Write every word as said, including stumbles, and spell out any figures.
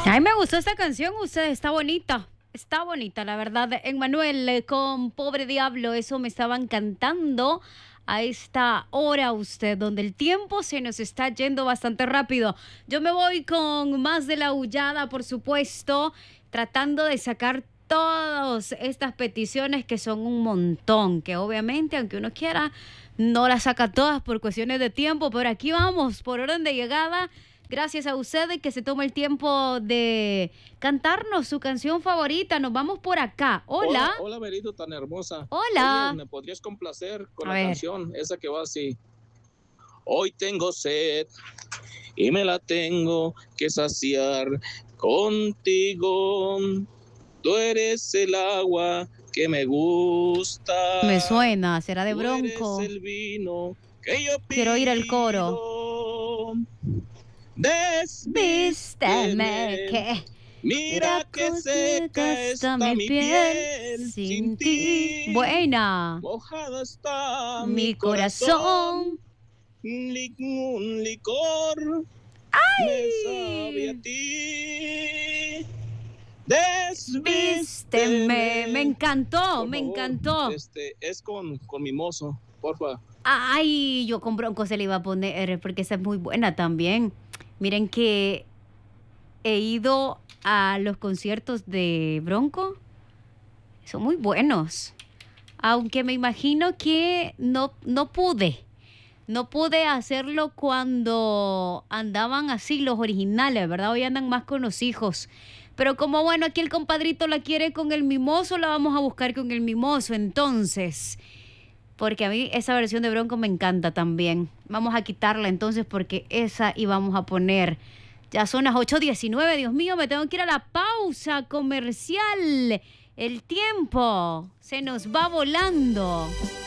Ay, me gustó esta canción, usted está bonita. Está bonita, la verdad. Emmanuel, eh, con Pobre Diablo, eso me estaban cantando a esta hora usted, donde el tiempo se nos está yendo bastante rápido. Yo me voy con más de la aullada, por supuesto, tratando de sacar todas estas peticiones que son un montón, que obviamente, aunque uno quiera, no las saca todas por cuestiones de tiempo, pero aquí vamos, por orden de llegada. Gracias a usted que se toma el tiempo de cantarnos su canción favorita. Nos vamos por acá. Hola. Hola, hola Berito, tan hermosa. Hola. Oye, ¿me podrías complacer con A la ver. canción? Esa que va así. Hoy tengo sed y me la tengo que saciar contigo. Tú eres el agua que me gusta. Me suena, será de Tú Bronco. eres el vino que yo pido. Quiero ir al coro. Desvísteme, Vísteme que mira que seca está mi piel sin ti. Buena. Mojada está Mi mi corazón. corazón. Li- un licor me sabe a ¡Ay! ti. Vísteme. Me encantó, Por me favor, encantó. Este es con, con mimoso, porfa. Ay, yo con Bronco se le iba a poner porque esa es muy buena también. Miren que he ido a los conciertos de Bronco. Son muy buenos. Aunque me imagino que no, no pude. No pude hacerlo cuando andaban así los originales, ¿verdad? Hoy andan más con los hijos. Pero como bueno, aquí el compadrito la quiere con el mimoso, la vamos a buscar con el mimoso. Entonces, porque a mí esa versión de Bronco me encanta también. Vamos a quitarla entonces porque esa íbamos a poner. Ya son las ocho diecinueve, Dios mío, me tengo que ir a la pausa comercial. El tiempo se nos va volando.